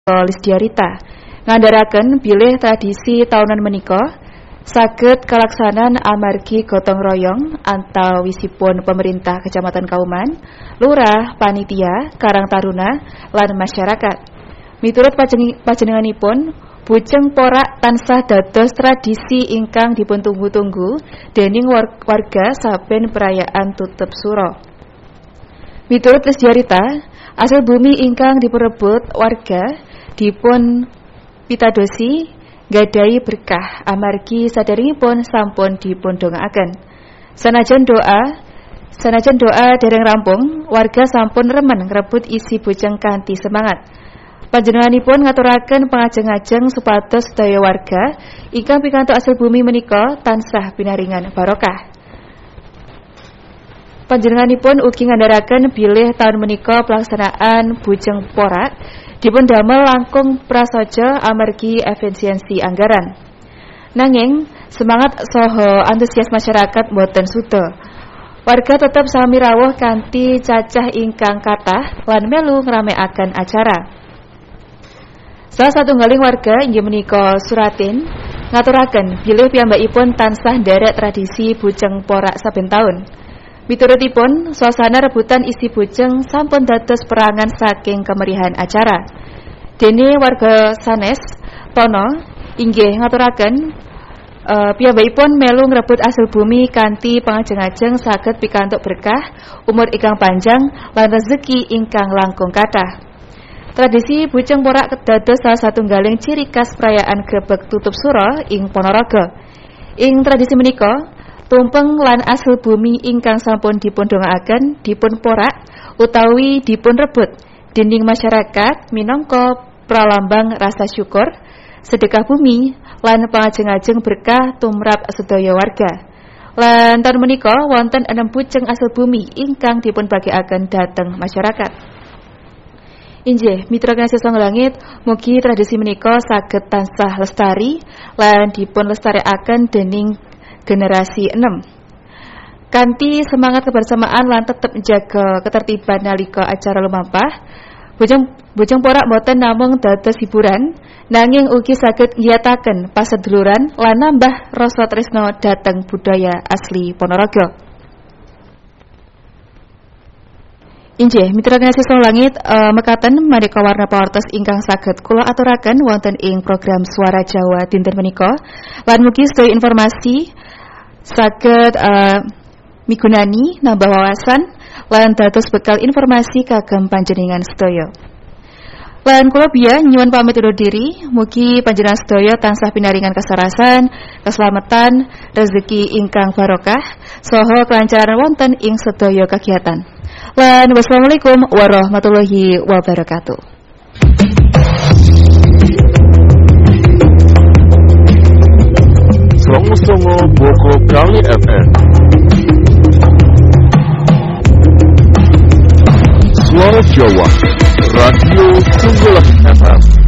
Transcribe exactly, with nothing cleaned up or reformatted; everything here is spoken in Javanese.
Lisdiarita ngandharaken bilih tradisi taunan menika saged kalaksanan amargi gotong royong antawisipun pemerintah Kecamatan Kauman, lurah, panitia, Karang Taruna, lan masyarakat. Miturut panjenenganipun, Bujeng Porak tansah dados tradisi ingkang dipuntunggu-tunggu dening warga saben perayaan tutup suro. Miturut Lisdiarita, asil bumi ingkang dipurebut warga dipun pitadosi gadai berkah amargi saderengipun sampun dipun dongaaken. Sanajan doa, sanajan doa dereng rampung, warga sampun remen ngrebut isi bujeng kanthi semangat. Panjenenganipun ngaturaken pangajeng-ajeng supados sedaya warga ingkang pikantuk asil bumi menika tansah pinaringan barokah. Panjenenganipun ugi ngandharaken bilih taun menika pelaksanaan Bujeng Porak dipun damel langkung prasaja amargi efisiensi anggaran. Nanging semangat saha antusias masyarakat boten suda. Warga tetep sami rawuh kanthi cacah ingkang kathah lan melu ngramekaken acara. Salah satunggaling warga inggih menika Suratin ngaturaken bilih piyambakipun tansah nderek tradisi Bujeng Porak saben taun. Miturutipun, suasana rebutan isi bujeng sampun dados perangan saking kemerihan acara. Dene warga sanes Tono inggih ngaturaken e, piyambakipun melu ngrebut asil bumi kanthi pangajeng-ajeng saged pikantuk berkah, umur ingkang panjang lan rezeki ingkang langkung kathah. Tradisi Bujeng Porak dados salah satunggaling ciri khas perayaan grebeg tutup suro ing Ponorogo. Ing tradisi menika, tumpeng lan asil bumi ingkang sampun dipun dongaaken dipun porak utawi dipun rebut dening masyarakat minangka pralambang rasa syukur, sedekah bumi lan pangajeng-ajeng berkah tumrap sedaya warga. Lan taun menika wonten enem bujeng asil bumi ingkang dipun bagikaken dhateng masyarakat. Inggih, mitra kasih sang langit, mugi tradisi menika saged tansah lestari lan dipun lestarekaken dening generasi enam. Kanthi semangat kebersamaan lan tetep menjaga ketertiban nalika acara lumampah, Bujeng Bujeng Porak boten namung dados hiburan, nanging ugi saged ngiyataken paseduluran lan nambah rasa tresna dhateng budaya asli Ponorogo. Inggih, mitra kasih sang langit, uh, mekaten maneka warna pawartos ingkang saged kula aturaken wonten ing program Suara Jawa dinten menika. Lan mugi sedaya informasi saged uh, migunani nambah wawasan lan dados bekal informasi kagem panjenengan sedaya. Lan kula biya nyuwun pamit undur diri, mugi panjenengan sedaya tansah pinaringan kasarasan, keselamatan, rezeki ingkang barokah saha kelancaran wonten ing sedaya kegiatan. Lan wassalamualaikum warahmatullahi wabarakatuh. Songo-songo Boko Kali F M. Suara Jawa, Radio Sungguh F M.